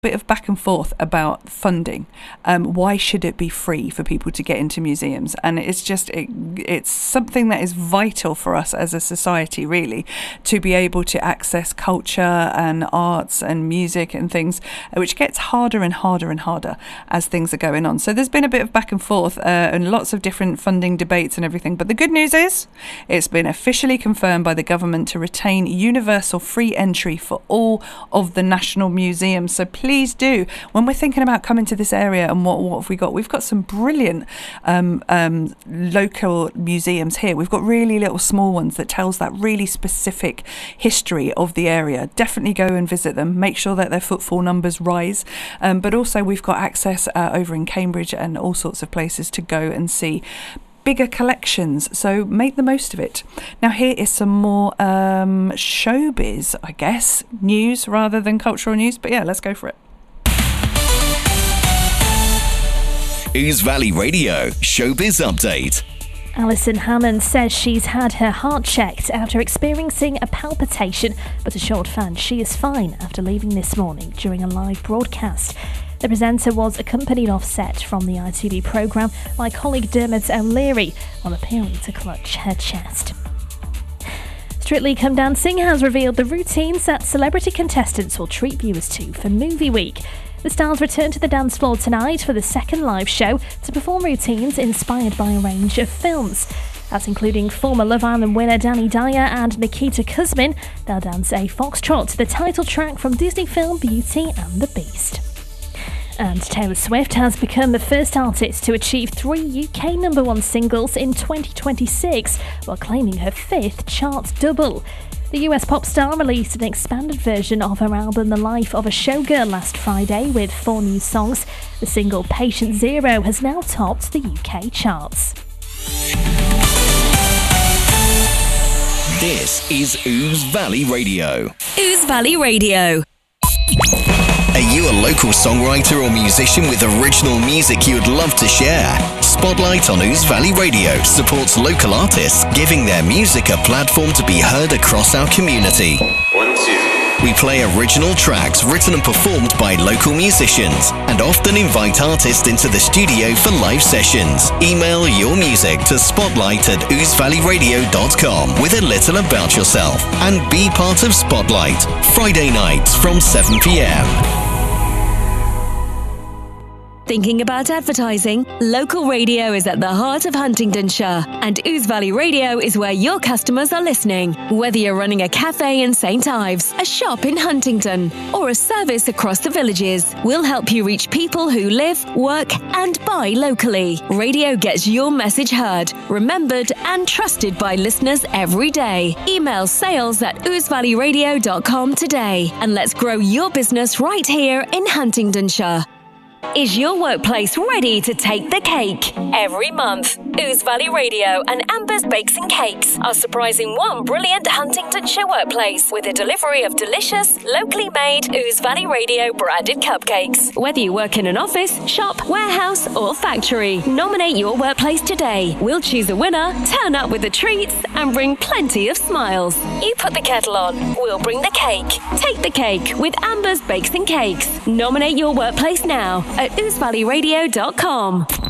bit of back and forth about funding. Why should it be free for people to get into museums? And it's just it's something that is vital for us as a society, really, to be able to access culture and arts and music and things, which gets harder and harder and harder as things are going on. So there's been a bit of back and forth and lots of different funding debates and everything. But the good news is it's been officially confirmed by the government to retain universal free entry for all of the national museums. So please do, when we're thinking about coming to this area, and what have we got? We've got some brilliant local museums here. We've got really little small ones that tells that really specific history of the area. Definitely go and visit them. Make sure that their footfall numbers rise. But also we've got access over in Cambridge and all sorts of places to go and see bigger collections, so make the most of it. Now here is some more showbiz, I guess, news rather than cultural news, but yeah, let's go for it. Ouse Valley Radio Showbiz Update. Alison Hammond says she's had her heart checked after experiencing a palpitation, but assured fans she is fine after leaving this morning during a live broadcast. The presenter was accompanied off set from the ITV programme by colleague Dermot O'Leary while appearing to clutch her chest. Strictly Come Dancing has revealed the routines that celebrity contestants will treat viewers to for Movie Week. The stars return to the dance floor tonight for the second live show to perform routines inspired by a range of films. That's including former Love Island winner Danny Dyer and Nikita Kuzmin. They'll dance a foxtrot to the title track from Disney film Beauty and the Beast. And Taylor Swift has become the first artist to achieve 3 UK #1 singles in 2026, while claiming her 5th chart double. The US pop star released an expanded version of her album The Life of a Showgirl last Friday with 4 new songs. The single Patient Zero has now topped the UK charts. This is Ouse Valley Radio. Ouse Valley Radio. Are you a local songwriter or musician with original music you would love to share? Spotlight on Ouse Valley Radio supports local artists, giving their music a platform to be heard across our community. 1, 2. We play original tracks written and performed by local musicians and often invite artists into the studio for live sessions. Email your music to spotlight@ousevalleyradio.com with a little about yourself and be part of Spotlight, Friday nights from 7 p.m. Thinking about advertising? Local radio is at the heart of Huntingdonshire, and Ouse Valley Radio is where your customers are listening. Whether you're running a cafe in St Ives, a shop in Huntingdon, or a service across the villages, we'll help you reach people who live, work, and buy locally. Radio gets your message heard, remembered, and trusted by listeners every day. Email sales@ousevalleyradio.com today, and let's grow your business right here in Huntingdonshire. Is your workplace ready to take the cake? Every month, Ouse Valley Radio and Amber's Bakes and Cakes are surprising one brilliant Huntingdonshire workplace with a delivery of delicious, locally made Ouse Valley Radio branded cupcakes. Whether you work in an office, shop, warehouse or factory, nominate your workplace today. We'll choose a winner, turn up with the treats and bring plenty of smiles. You put the kettle on, we'll bring the cake. Take the cake with Amber's Bakes and Cakes. Nominate your workplace now at ousevalleyradio.com.